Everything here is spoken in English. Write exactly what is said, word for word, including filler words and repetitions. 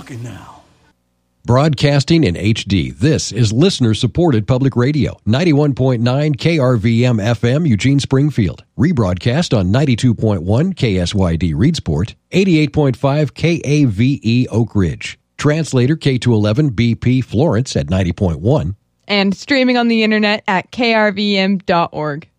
talking now. Broadcasting in H D, this is listener-supported public radio, ninety-one point nine K R V M F M, Eugene, Springfield. Rebroadcast on ninety-two point one K S Y D, Reedsport, eighty-eight point five K A V E, Oak Ridge. Translator K two eleven B P, Florence at ninety point one. And streaming on the internet at K R V M dot org.